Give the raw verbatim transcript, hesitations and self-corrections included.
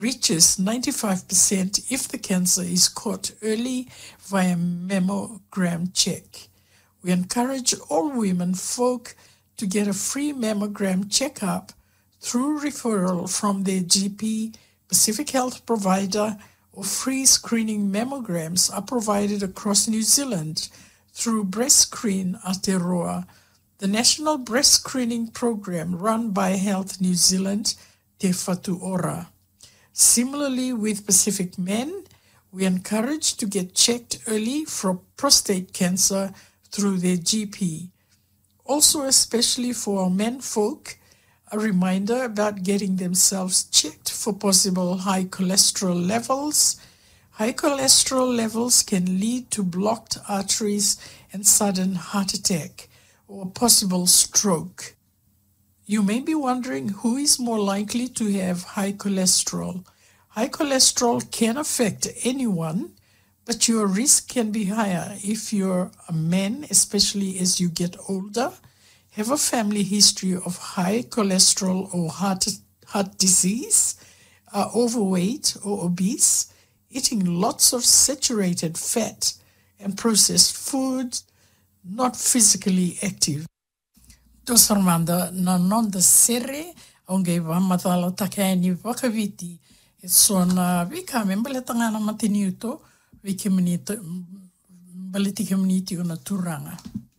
reaches ninety-five percent if the cancer is caught early via mammogram check. We encourage all women folk to get a free mammogram checkup through referral from their G P, Pacific Health provider, or free screening mammograms are provided across New Zealand through Breast Screen Aotearoa, the national breast screening program run by Health New Zealand, Te Whatu Ora. Similarly, with Pacific men, we encourage to get checked early for prostate cancer through their G P. Also, especially for our men folk, a reminder about getting themselves checked for possible high cholesterol levels. High cholesterol levels can lead to blocked arteries and sudden heart attack or possible stroke. You may be wondering who is more likely to have high cholesterol. High cholesterol can affect anyone, but your risk can be higher if you're a man, especially as you get older, have a family history of high cholesterol or heart, heart disease, are overweight or obese, eating lots of saturated fat and processed food, not physically active. Dos Armanda, na non the sere, onge wa matalo takani wakaviti, so na vika membele tangana matiniuto, vike manito, baliti community una turanga.